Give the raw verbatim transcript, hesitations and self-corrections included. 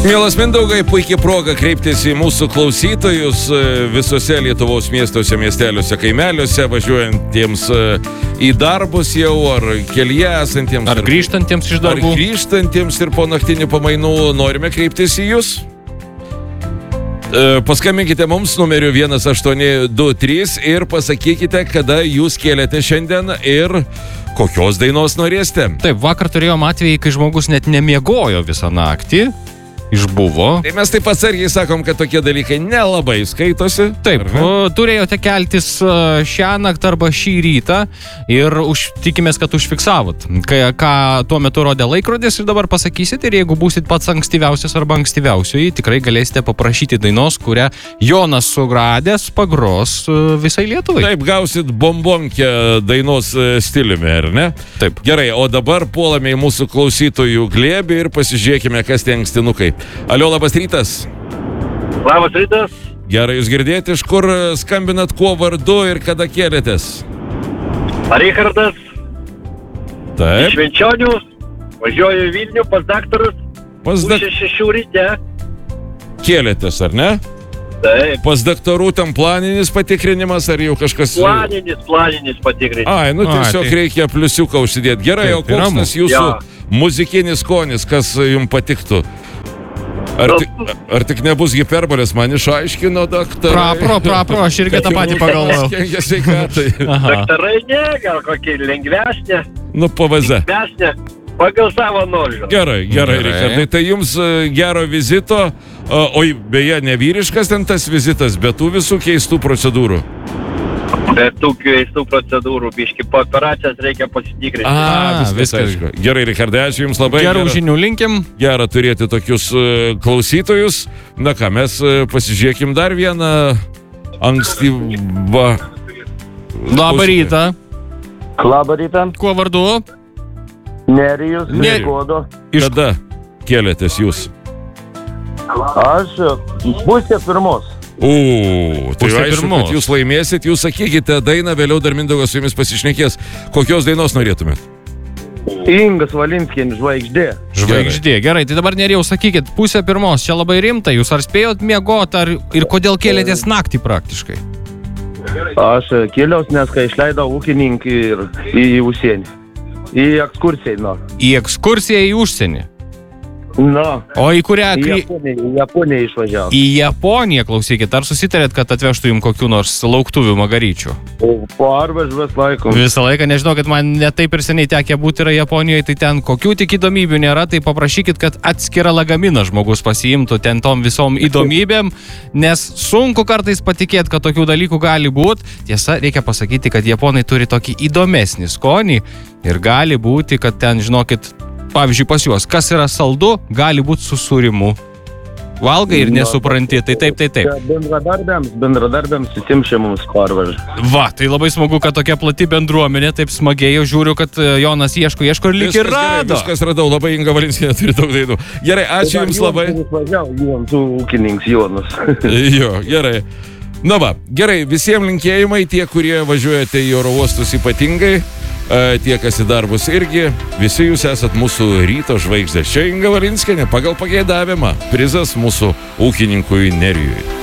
Mielas Mindaugai, puikiai proga kreiptis į mūsų klausytojus visose Lietuvos miestuose, miesteliuose, kaimeliuose, važiuojantiems į darbus jau, ar kelyje esantiems, ar grįžtantiems iš darbų. Ar grįžtantiems ir po naktinių pamainų norime kreiptis į jūs. Paskambinkite mums numeriu vienas aštuoni du trys ir pasakykite, kada jūs kėlėte šiandien ir kokios dainos norėsite. Taip, vakar turėjom atvejį, kai žmogus net nemiegojo visą naktį. Išbuvo. Tai mes taip atsargiai sakom, kad tokie dalykai nelabai skaitosi. Taip, turėjote keltis šią naktį arba šį rytą ir už, tikimės, kad užfiksavot, ką, ką tuo metu rodė laikrodis ir dabar pasakysit ir jeigu būsit pats ankstyviausias arba ankstyviausioji, tikrai galėsite paprašyti dainos, kurią Jonas Sugradęs pagros visai Lietuvai. Taip, gausit bombonkę dainos stiliumi, ar ne? Taip. Gerai, o dabar puolame į mūsų klausytojų glėbį ir pasižiūrėkime, kas tie ankstinukai. Alio, labas rytas. Labas rytas. Gerai, jūs girdėti, iš kur skambinat, kuo vardu ir kada kėlėtės? Richardas. Taip. Iš Švenčionių. Važiuoju į Vilnių pas daktarus. Pas dak... Pusė šešių ryte. Kėlėtės, ar ne? Taip. Pas daktarų tam planinis patikrinimas, ar jau kažkas... Planinis, planinis patikrinimas. Ai, nu tiesiog tai... reikia pliusiuką užsidėti. Gerai, taip, o koks tas jūsų ja. muzikinis skonis, kas jums patiktų? Ar, tik, ar tik nebus hiperbolės, man išaiškino daktarai? Pra, pro, pra, pro, aš irgi tą patį pagalvojau. Daktarai ne, gal kokie lengvesnė. Nu, pavaze. Lengvesnė, pagal savo nožą. Gerai, gerai, gerai. Richardai, tai jums gero vizito, o beje, ne vyriškas ten tas vizitas, bet tų visų keistų procedūrų. Bet tų keistų procedūrų, biški, po operacijos reikia pasitikrinti. A, viskas, viskas aišku. Gerai, Richardai, ačiū jums labai. Gerų žinių linkim. Gera turėti tokius uh, klausytojus. Na ką, mes uh, pasižiūrėkim dar vieną ankstyvą... Labą rytą. Labą rytą. Kuo vardu? Nerijus, Negodo. Iš... Kada kėlėtės jūs? Aš pusė pirmos. O, tai aišku, kad jūs laimėsit, jūs sakykite dainą, vėliau dar Mindaugas su jumis pasišnekės. Kokios dainos norėtumėt? Ingas Valinskienė, Žvaigždė. Žvaigždė, gerai, tai dabar Nerijau sakykit, pusė pirmos, čia labai rimta, jūs ar spėjot miegot, ar ir kodėl kėlėtės naktį praktiškai? Aš kėliaus, nes kai išleidau ūkininkį ir į užsienį. Į ekskursiją, nu. Į ekskursiją į užsienį? Nu. O į kurią... Į Japoniją, į Japoniją išvažiavo. Į Japoniją, klausykit, ar susitarėt, kad atvežtų jums kokių nors lauktuvių magaryčių? Po arvežvės laikom. Visą laiką, nežinau, kad man netaip ir seniai tekę būti yra Japonijoje, tai ten kokių tik įdomybių nėra, tai paprašykit, kad atskirą lagaminą žmogus pasiimtų ten tom visom įdomybėm, nes sunku kartais patikėti, kad tokių dalykų gali būti. Tiesa, reikia pasakyti, kad japonai turi tokį įdomesnį skonį ir gali būti, kad ten, žinokit, pavyzdžiui, pas juos, kas yra saldu, gali būti su sūrimu. Valgai ir nesupranti, tai taip, tai taip. Bendradarbiams, bendradarbiams susimšė mums parvaž. Va, tai labai smagu, kad tokia plati bendruomenė, taip smagiai, jau žiūriu, kad Jonas ieško, ieško ir lyg ir rado. Viskas radau, labai Inga Valinskienė turi daug dainų. Gerai, ačiū jums labai. Jums ūkininkas Jonas. Jo, gerai. Na va, gerai, visiems linkėjimai, tie, kurie važiuojate į oro uostus ypatingai. Tie, kas į darbus irgi, visi jūs esat mūsų ryto žvaigždės. Čia Inga Valinskienė, pagal pageidavimą, prizas mūsų ūkininkui Nerijui.